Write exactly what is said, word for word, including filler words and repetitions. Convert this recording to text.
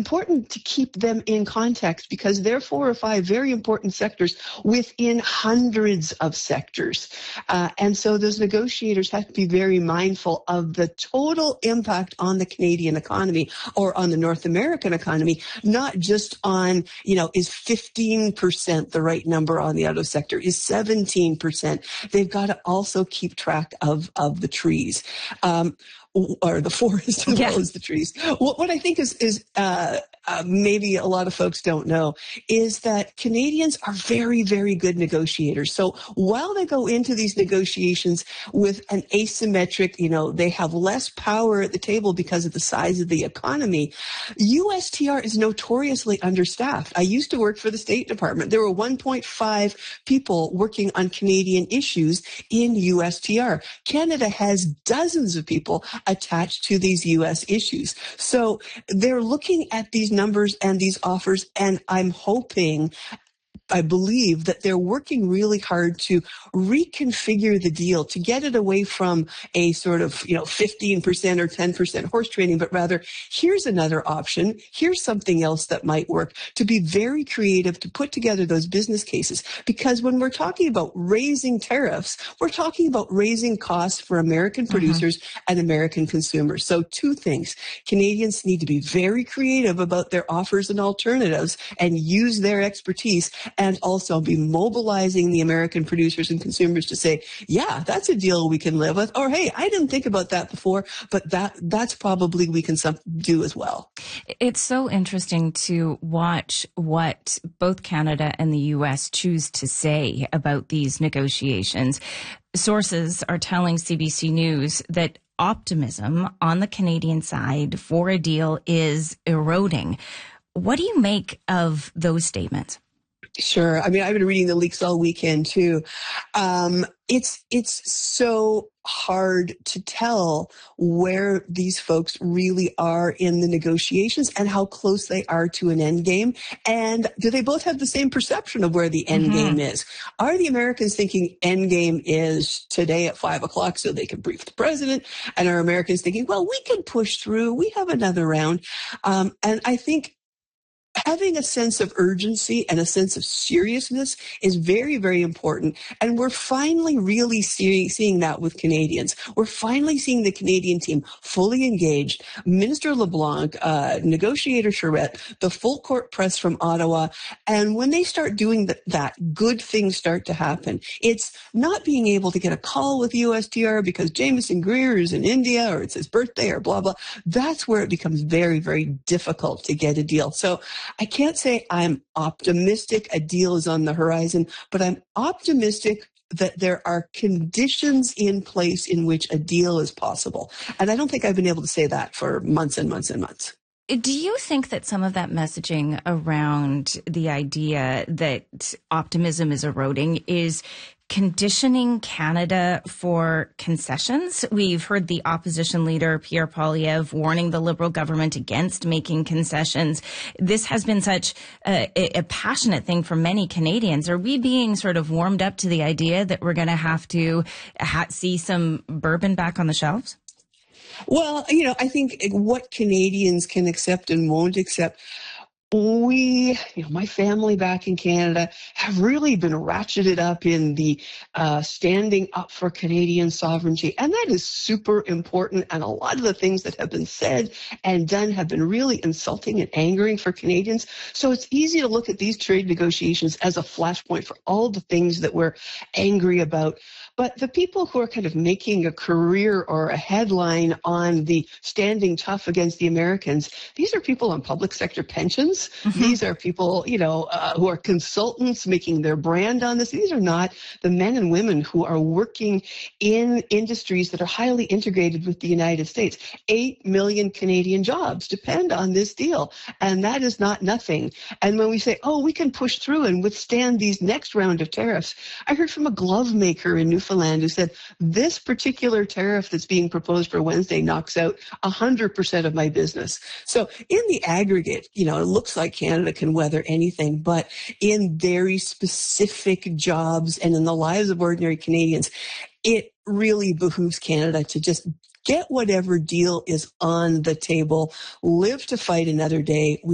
important to keep them in context because they're four or five very important sectors within hundreds of sectors. Uh, and so those negotiators have to be very mindful of the total impact on the Canadian economy or on the North American economy, not just on, you know, is fifteen percent the right number on the auto sector, is seventeen percent. They've got to also keep track of, of the trees. Um, or the forest as yeah. well as the trees. What, what I think is, is uh, uh, maybe a lot of folks don't know is that Canadians are very, very good negotiators. So while they go into these negotiations with an asymmetric, you know, they have less power at the table because of the size of the economy, U S T R is notoriously understaffed. I used to work for the State Department. There were one point five people working on Canadian issues in U S T R. Canada has dozens of people attached to these U S issues. So they're looking at these numbers and these offers, and I'm hoping I believe that they're working really hard to reconfigure the deal to get it away from a sort of, you know, fifteen percent or ten percent horse trading, but rather here's another option. Here's something else that might work, to be very creative, to put together those business cases. Because when we're talking about raising tariffs, we're talking about raising costs for American producers mm-hmm. and American consumers. So two things. Canadians need to be very creative about their offers and alternatives and use their expertise, and also be mobilizing the American producers and consumers to say, yeah, that's a deal we can live with. Or, hey, I didn't think about that before, but that that's probably we can some, do as well. It's so interesting to watch what both Canada and the U S choose to say about these negotiations. Sources are telling C B C News that optimism on the Canadian side for a deal is eroding. What do you make of those statements? Sure. I mean, I've been reading the leaks all weekend too. Um, it's, it's so hard to tell where these folks really are in the negotiations and how close they are to an end game. And do they both have the same perception of where the end mm-hmm. game is? Are the Americans thinking end game is today at five o'clock so they can brief the president? And are Americans thinking, well, we can push through. We have another round. Um, and I think having a sense of urgency and a sense of seriousness is very, very important. And we're finally really see, seeing that with Canadians. We're finally seeing the Canadian team fully engaged. Minister LeBlanc, uh, negotiator Charette, the full court press from Ottawa. And when they start doing the, that, good things start to happen. It's not being able to get a call with U S T R because Jameson Greer is in India or it's his birthday or blah, blah. That's where it becomes very, very difficult to get a deal. So I can't say I'm optimistic a deal is on the horizon, but I'm optimistic that there are conditions in place in which a deal is possible. And I don't think I've been able to say that for months and months and months. Do you think that some of that messaging around the idea that optimism is eroding is conditioning Canada for concessions? We've heard the opposition leader, Pierre Poilievre, warning the Liberal government against making concessions. This has been such a, a passionate thing for many Canadians. Are we being sort of warmed up to the idea that we're going to have to ha- see some bourbon back on the shelves? Well, you know, I think what Canadians can accept and won't accept, we, you know, my family back in Canada have really been ratcheted up in the uh, standing up for Canadian sovereignty. And that is super important. And a lot of the things that have been said and done have been really insulting and angering for Canadians. So it's easy to look at these trade negotiations as a flashpoint for all the things that we're angry about. But the people who are kind of making a career or a headline on the standing tough against the Americans, these are people on public sector pensions. Mm-hmm. These are people, you know, uh, who are consultants making their brand on this. These are not the men and women who are working in industries that are highly integrated with the United States. Eight million Canadian jobs depend on this deal, and that is not nothing. And when we say, oh, we can push through and withstand these next round of tariffs, I heard from a glove maker in Newfoundland who said, this particular tariff that's being proposed for Wednesday knocks out one hundred percent of my business. So in the aggregate, you know, it looks like Canada can weather anything, but in very specific jobs and in the lives of ordinary Canadians, it really behooves Canada to just get whatever deal is on the table, live to fight another day.